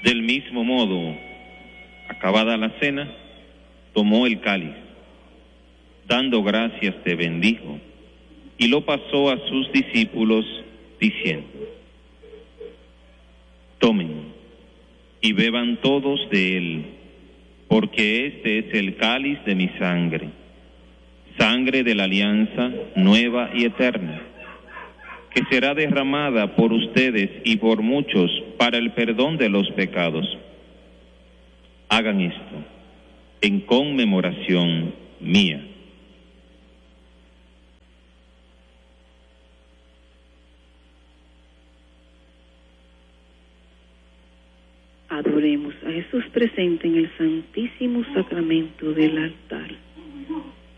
Del mismo modo, acabada la cena, tomó el cáliz, dando gracias te bendijo, y lo pasó a sus discípulos, diciendo: tomen y beban todos de él, porque este es el cáliz de mi sangre, sangre de la alianza nueva y eterna, que será derramada por ustedes y por muchos para el perdón de los pecados. Hagan esto en conmemoración mía. Adoremos a Jesús presente en el Santísimo Sacramento del altar.